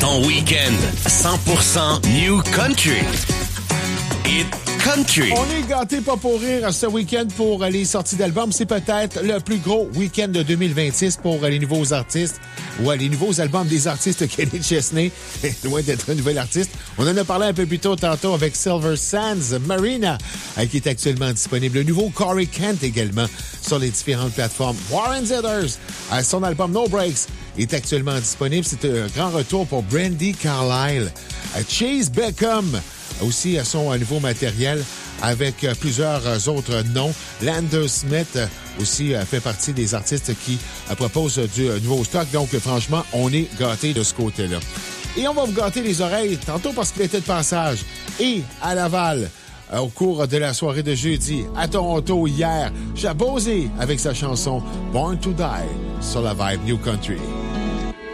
Ton week-end 100% New Country. Hit Country. On est gâtés pas pour rire ce week-end pour les sorties d'albums. C'est peut-être le plus gros week-end de 2026 pour les nouveaux artistes ou les nouveaux albums des artistes. Kenny Chesney est loin d'être un nouvel artiste. On en a parlé un peu plus tôt tantôt avec Silver Sands, Marina, qui est actuellement disponible. Le nouveau Corey Kent également sur les différentes plateformes. Warren Zeders, son album No Breaks est actuellement disponible. C'est un grand retour pour Brandy Carlisle. Chase Beckham aussi son nouveau matériel avec plusieurs autres noms. Lander Smith aussi fait partie des artistes qui proposent du nouveau stock. Donc, franchement, on est gâtés de ce côté-là. Et on va vous gâter les oreilles tantôt parce qu'il était de passage. Et à Laval, au cours de la soirée de jeudi, à Toronto hier, Jabosé avec sa chanson Born to Die sur la Vibe New Country.